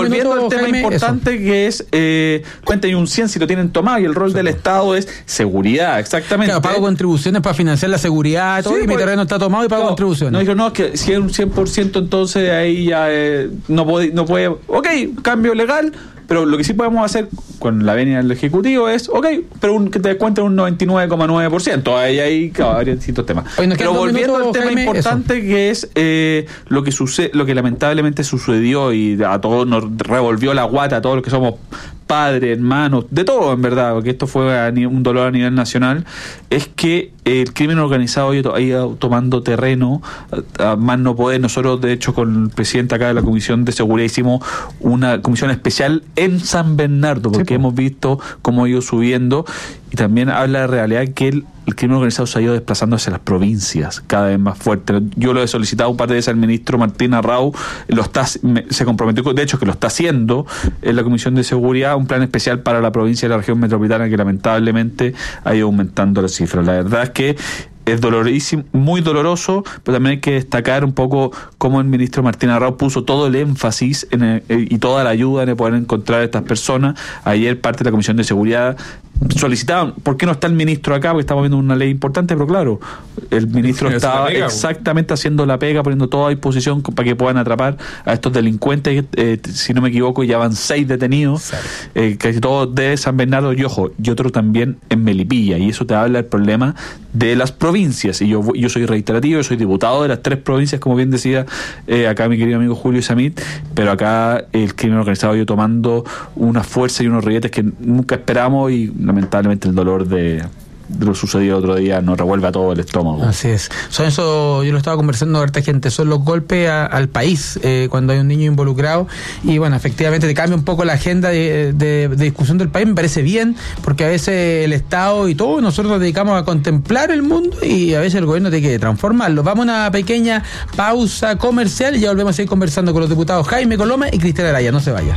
volviendo al tema Jaime, importante eso. que es cuenta y un 100 si lo tienen tomado, y el rol del Estado es seguridad, exactamente. Claro, pago contribuciones para financiar la seguridad, todo, Sí, y mi pues, terreno está tomado y pago contribuciones. No, dijo, no, es que si es un 100%, entonces ahí ya no puede. Ok, cambio legal, pero lo que sí podemos hacer con la venia del Ejecutivo es, pero que te descuenten un 99,9%. Ahí claro, habría distintos temas. Oye, pero volviendo al tema Jaime, importante eso. que es lo que sucede, lo que lamentablemente sucedió y a todos nos revolvió la guata, a todos los que somos padres, hermanos, de todo en verdad, porque esto fue un dolor a nivel nacional, es que el crimen organizado ha ido tomando terreno a más no poder. Nosotros, de hecho, con el presidente acá de la Comisión de Seguridad hicimos una comisión especial en San Bernardo, porque hemos visto cómo ha ido subiendo, y también habla de realidad que el crimen organizado se ha ido desplazando hacia las provincias cada vez más fuerte. Yo lo he solicitado un par de veces al ministro Martín Arrau, se comprometió, de hecho que lo está haciendo en la Comisión de Seguridad, un plan especial para la provincia y la región metropolitana, que lamentablemente ha ido aumentando las cifras. La verdad es que es dolorísimo, muy doloroso, pero también hay que destacar un poco cómo el ministro Martín Arrau puso todo el énfasis y toda la ayuda en poder encontrar a estas personas. Ayer parte de la Comisión de Seguridad solicitaban, ¿por qué no está el ministro acá? Porque estamos viendo una ley importante, pero claro, el ministro estaba exactamente haciendo la pega, poniendo todo a disposición para que puedan atrapar a estos delincuentes. Si no me equivoco, ya van 6 detenidos, casi todos de San Bernardo y otro también en Melipilla, y eso te habla del problema de las provincias. Y yo soy reiterativo, yo soy diputado de las 3 provincias, como bien decía acá mi querido amigo Julio Samit, pero acá el crimen organizado ha ido tomando una fuerza y unos rilletes que nunca esperamos, y lamentablemente el dolor de lo sucedido otro día nos revuelve a todo el estómago. Así es. Son eso, yo lo estaba conversando con harta gente, son los golpes al país cuando hay un niño involucrado, y bueno, efectivamente te cambia un poco la agenda de discusión del país. Me parece bien, porque a veces el Estado y todos nosotros nos dedicamos a contemplar el mundo, y a veces el gobierno tiene que transformarlo. Vamos a una pequeña pausa comercial y ya volvemos a seguir conversando con los diputados Jaime Coloma y Cristian Araya. No se vaya.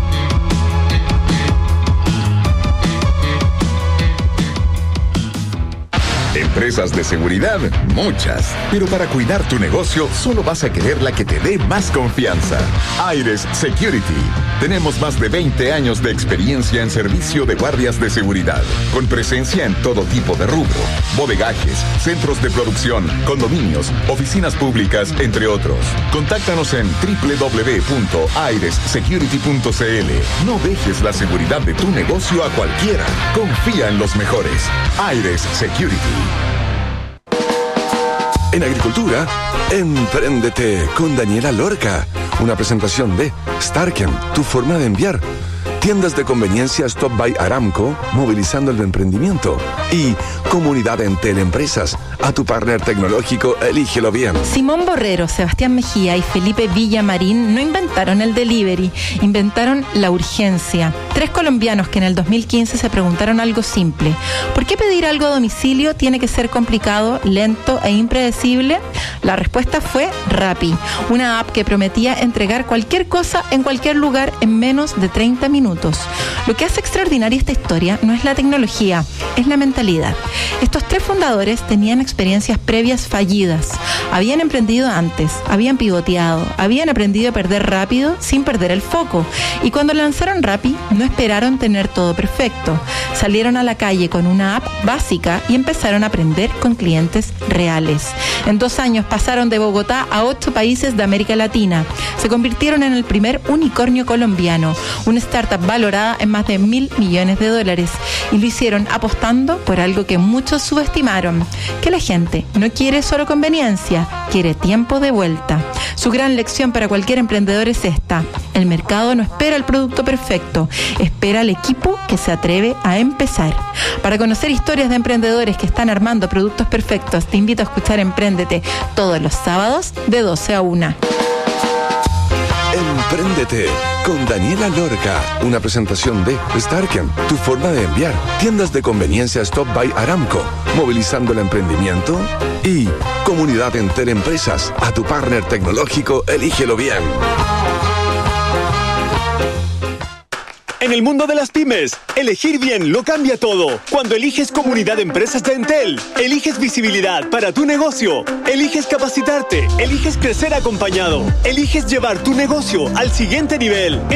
Empresas de seguridad, muchas. Pero para cuidar tu negocio, solo vas a querer la que te dé más confianza. Aires Security. Tenemos más de 20 años de experiencia en servicio de guardias de seguridad, con presencia en todo tipo de rubro: bodegajes, centros de producción, condominios, oficinas públicas, entre otros. Contáctanos en www.airessecurity.cl. No dejes la seguridad de tu negocio a cualquiera. Confía en los mejores. Aires Security. En agricultura, Empréndete con Daniela Lorca. Una presentación de Starken, tu forma de enviar. Tiendas de conveniencia Stop by Aramco, movilizando el emprendimiento. Y Comunidad Entel Empresas, a tu partner tecnológico, elígelo bien. Simón Borrero, Sebastián Mejía y Felipe Villamarín no inventaron el delivery, inventaron la urgencia. 3 colombianos que en el 2015 se preguntaron algo simple: ¿por qué pedir algo a domicilio tiene que ser complicado, lento e impredecible? La respuesta fue Rappi, una app que prometía entregar cualquier cosa en cualquier lugar en menos de 30 minutos. Lo que hace extraordinaria esta historia no es la tecnología, es la mentalidad. Estos 3 fundadores tenían experiencias previas fallidas. Habían emprendido antes, habían pivoteado, habían aprendido a perder rápido sin perder el foco. Y cuando lanzaron Rappi, no esperaron tener todo perfecto. Salieron a la calle con una app básica y empezaron a aprender con clientes reales. En 2 años pasaron de Bogotá a 8 países de América Latina. Se convirtieron en el primer unicornio colombiano, una startup valorada en más de $1.000 millones. Y lo hicieron apostando por algo que muchos subestimaron: que la gente no quiere solo conveniencia, quiere tiempo de vuelta. Su gran lección para cualquier emprendedor es esta: el mercado no espera el producto perfecto, espera al equipo que se atreve a empezar. Para conocer historias de emprendedores que están armando productos perfectos, te invito a escuchar Empréndete todos los sábados de 12 a 1. Empréndete con Daniela Lorca. Una presentación de Starken, tu forma de enviar. Tiendas de conveniencia Stop by Aramco, movilizando el emprendimiento. Y Comunidad Entel Empresas, a tu partner tecnológico, elígelo bien. En el mundo de las pymes, elegir bien lo cambia todo. Cuando eliges Comunidad Empresas de Entel, eliges visibilidad para tu negocio, eliges capacitarte, eliges crecer acompañado, eliges llevar tu negocio al siguiente nivel.